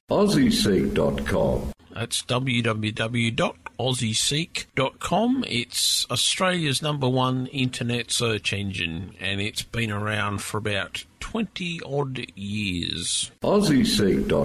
AussieSeek.com. That's www.aussieseek.com. It's Australia's #1 internet search engine, and it's been around for about 20-odd years. AussieSeek.com.